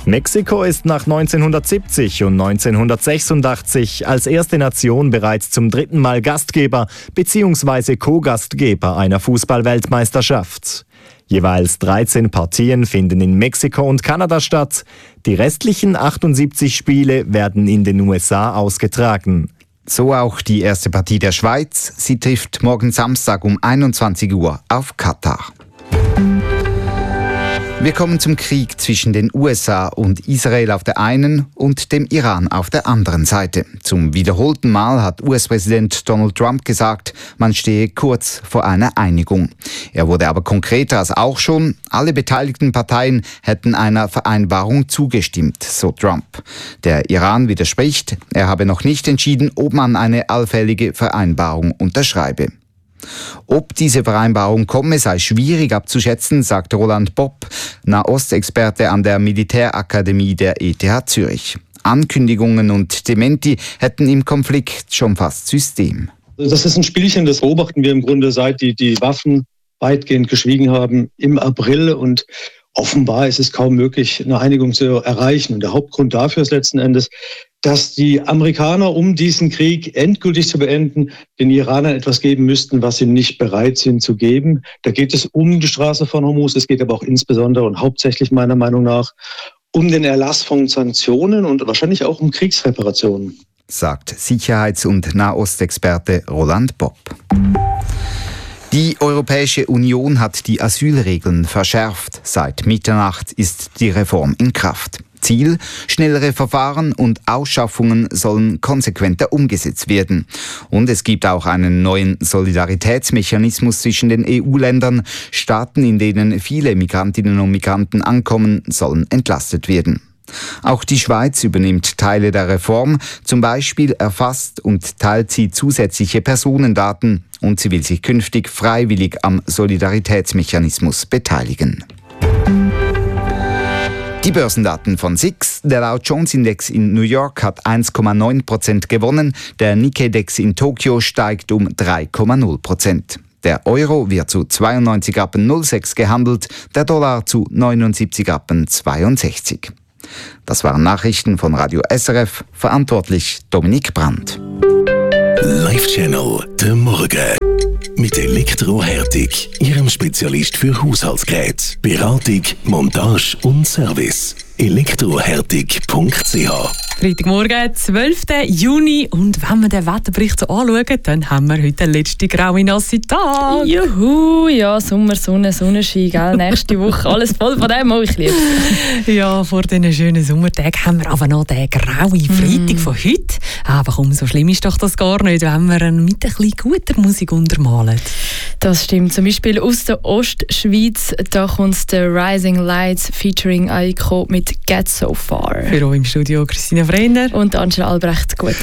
Mexiko ist nach 1970 und 1986 als erste Nation bereits zum 3. Mal Gastgeber bzw. Co-Gastgeber einer Fußball-Weltmeisterschaft. Jeweils 13 Partien finden in Mexiko und Kanada statt. Die restlichen 78 Spiele werden in den USA ausgetragen. So auch die erste Partie der Schweiz. Sie trifft morgen Samstag um 21 Uhr auf Katar. Wir kommen zum Krieg zwischen den USA und Israel auf der einen und dem Iran auf der anderen Seite. Zum wiederholten Mal hat US-Präsident Donald Trump gesagt, man stehe kurz vor einer Einigung. Er wurde aber konkreter als auch schon. Alle beteiligten Parteien hätten einer Vereinbarung zugestimmt, so Trump. Der Iran widerspricht. Er habe noch nicht entschieden, ob man eine allfällige Vereinbarung unterschreibe. Ob diese Vereinbarung komme, sei schwierig abzuschätzen, sagt Roland Bopp, Nahostexperte an der Militärakademie der ETH Zürich. Ankündigungen und Dementi hätten im Konflikt schon fast System. Das ist ein Spielchen, das beobachten wir im Grunde seit die Waffen weitgehend geschwiegen haben im April, und offenbar ist es kaum möglich, eine Einigung zu erreichen. Und der Hauptgrund dafür ist letzten Endes, dass die Amerikaner, um diesen Krieg endgültig zu beenden, den Iranern etwas geben müssten, was sie nicht bereit sind zu geben. Da geht es um die Straße von Hormuz, es geht aber auch insbesondere und hauptsächlich meiner Meinung nach um den Erlass von Sanktionen und wahrscheinlich auch um Kriegsreparationen, sagt Sicherheits- und Nahostexperte Roland Bopp. Die Europäische Union hat die Asylregeln verschärft. Seit Mitternacht ist die Reform in Kraft. Ziel: schnellere Verfahren und Ausschaffungen sollen konsequenter umgesetzt werden. Und es gibt auch einen neuen Solidaritätsmechanismus zwischen den EU-Ländern. Staaten, in denen viele Migrantinnen und Migranten ankommen, sollen entlastet werden. Auch die Schweiz übernimmt Teile der Reform. Zum Beispiel erfasst und teilt sie zusätzliche Personendaten, und sie will sich künftig freiwillig am Solidaritätsmechanismus beteiligen. Die Börsendaten von SIX. Der Dow Jones Index in New York hat 1,9% gewonnen. Der Nikkei-Index in Tokio steigt um 3,0%. Der Euro wird zu 92,06 Rappen gehandelt, der Dollar zu 79,62 Rappen. Das waren Nachrichten von Radio SRF, verantwortlich Dominik Brandt. Live-Channel «Der Morgen» mit Elektrohärtig, Ihrem Spezialist für Haushaltsgeräte, Beratung, Montage und Service. elektrohärtig.ch. Freitagmorgen, 12. Juni, und wenn wir den Wetterbericht so anschauen, dann haben wir heute den letzten grauen, nassen Tag. Juhu, ja, Sommer, Sonne, Sonnenschein, gell? Nächste Woche alles voll von dem, ich liebe es. Ja, vor diesen schönen Sommertagen haben wir aber noch den grauen Freitag von heute. Aber komm, so schlimm ist doch das gar nicht, wenn wir ihn mit ein bisschen guter Musik untermalen. Das stimmt, zum Beispiel aus der Ostschweiz, da kommt der Rising Lights featuring Aiko mit Get So Far. Für euch im Studio Christina Brenner und Angela Albrecht. Guten